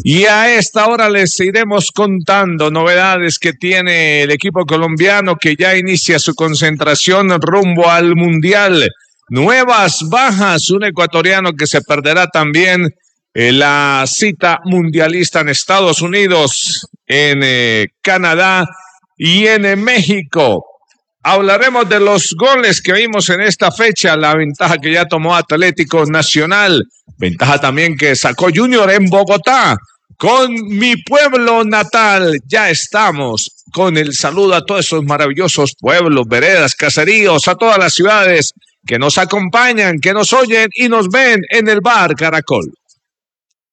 Y a esta hora les iremos contando novedades que tiene el equipo colombiano que ya inicia su concentración rumbo al Mundial. Nuevas bajas, un ecuatoriano que se perderá también la cita mundialista en Estados Unidos, en Canadá y en México. Hablaremos de los goles que vimos en esta fecha, la ventaja que ya tomó Atlético Nacional, ventaja también que sacó Junior en Bogotá. Con mi pueblo natal, ya estamos con el saludo a todos esos maravillosos pueblos, veredas, caseríos, a todas las ciudades que nos acompañan, que nos oyen y nos ven en el Bar Caracol.